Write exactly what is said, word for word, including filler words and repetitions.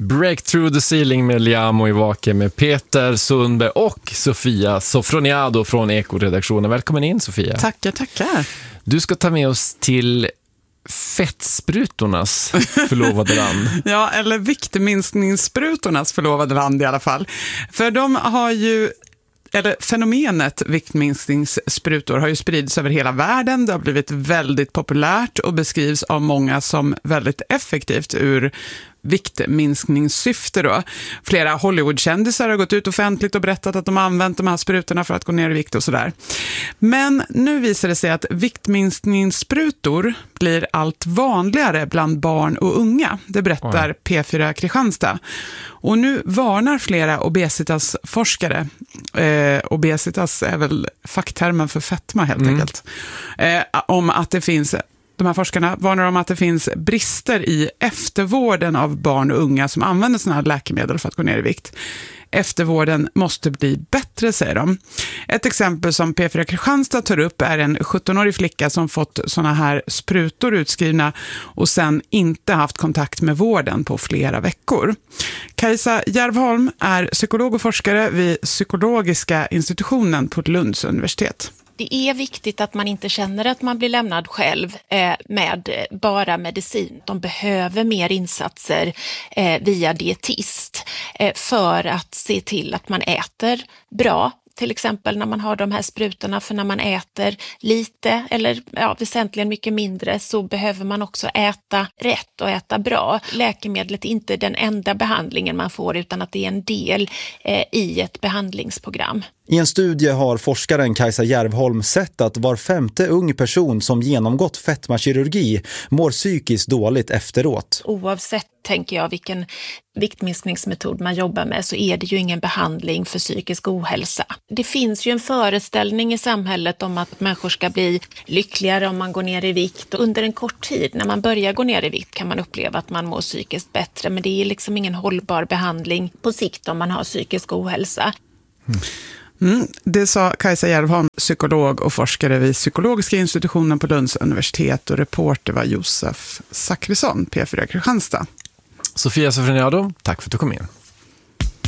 Break through the ceiling med Liamo Ivake med Peter Sundberg och Sofia Sofroniado från Eko-redaktionen. Välkommen in, Sofia. Tackar, tackar. Du ska ta med oss till fettsprutornas förlovade land. Ja, eller viktminskningssprutornas förlovade land i alla fall. För de har ju Eller fenomenet viktminskningssprutor har ju spridits över hela världen. Det har blivit väldigt populärt och beskrivs av många som väldigt effektivt ur viktminskningssyfte då. Flera Hollywoodkändisar har gått ut offentligt och berättat att de har använt de här sprutorna för att gå ner i vikt och sådär. Men nu visar det sig att viktminskningssprutor blir allt vanligare bland barn och unga. Det berättar P fyra Kristianstad. Och nu varnar flera obesitasforskare, eh, obesitas är väl facktermen för fetma helt mm. enkelt, eh, om att det finns... De här forskarna varnar om att det finns brister i eftervården av barn och unga som använder sådana här läkemedel för att gå ner i vikt. Eftervården måste bli bättre, säger de. Ett exempel som P fyra Kristianstad tar upp är en sjuttonårig flicka som fått sådana här sprutor utskrivna och sen inte haft kontakt med vården på flera veckor. Kajsa Järvholm är psykolog och forskare vid psykologiska institutionen på Lunds universitet. Det är viktigt att man inte känner att man blir lämnad själv eh, med bara medicin. De behöver mer insatser eh, via dietist eh, för att se till att man äter bra. Till exempel när man har de här sprutorna, för när man äter lite eller ja, väsentligen mycket mindre så behöver man också äta rätt och äta bra. Läkemedlet är inte den enda behandlingen man får utan att det är en del eh, i ett behandlingsprogram. I en studie har forskaren Kajsa Järvholm sett att var femte ung person som genomgått fetmakirurgi mår psykiskt dåligt efteråt. Oavsett, tänker jag, vilken viktminskningsmetod man jobbar med så är det ju ingen behandling för psykisk ohälsa. Det finns ju en föreställning i samhället om att människor ska bli lyckligare om man går ner i vikt. Och under en kort tid, när man börjar gå ner i vikt, kan man uppleva att man mår psykiskt bättre. Men det är liksom ingen hållbar behandling på sikt om man har psykisk ohälsa. Mm. Mm, det sa Kajsa Järvholm, psykolog och forskare vid psykologiska institutionen på Lunds universitet, och reporter var Josef Zachrisson, P fyra Kristianstad. Sofia Sofroniado, tack för att du kom in.